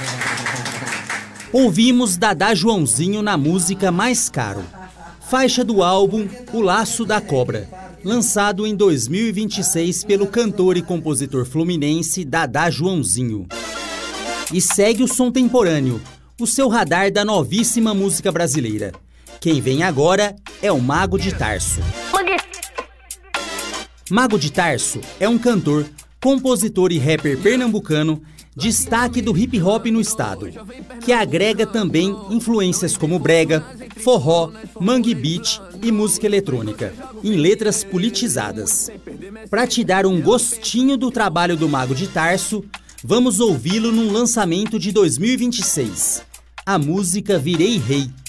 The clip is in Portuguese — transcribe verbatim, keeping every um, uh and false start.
Ouvimos Dadá Joãozinho na música Mais Caro, faixa do álbum O Laço da Cobra, lançado em dois mil e vinte e seis pelo cantor e compositor fluminense Dadá Joãozinho. E segue o Som Temporâneo, o seu radar da novíssima música brasileira. Quem vem agora é o Mago de Tarso. Mago de Tarso é um cantor, compositor e rapper pernambucano, destaque do hip hop no estado, que agrega também influências como brega, forró, mangue beat e música eletrônica, em letras politizadas. Para te dar um gostinho do trabalho do Mago de Tarso, vamos ouvi-lo num lançamento de dois mil e vinte e seis, a música Virei Rei.